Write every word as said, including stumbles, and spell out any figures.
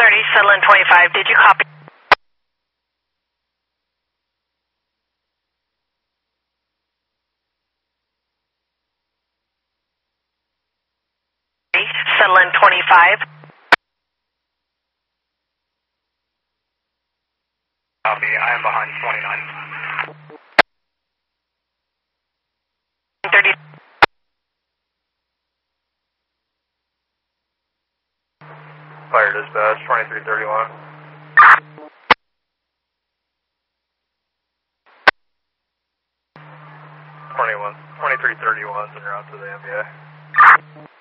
thirty, settle in twenty-five. Did you copy? Settle in twenty-five. Copy. I am behind twenty-nine. thirty. Fire dispatch, twenty-three thirty-one. twenty-one, twenty-three thirty-one, and you're out to the M B A.